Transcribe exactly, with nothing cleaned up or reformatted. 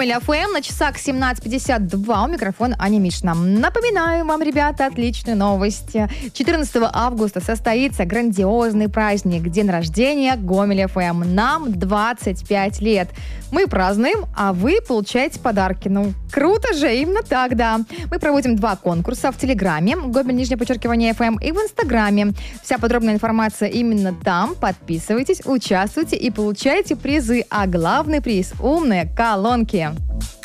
Гомель эф эм на часах семнадцать пятьдесят два. У микрофона Аня Мишина. Напоминаю вам, ребята, отличную новость. четырнадцатого августа состоится грандиозный праздник. День рождения Гомель эф эм. Нам двадцать пять лет. Мы празднуем, а вы получаете подарки. Ну, круто же, именно так, да. Мы проводим два конкурса в Телеграме, Гомель, нижнее подчеркивание эф эм, и в Инстаграме. Вся подробная информация именно там. Подписывайтесь, участвуйте и получайте призы. А главный приз — умные колонки.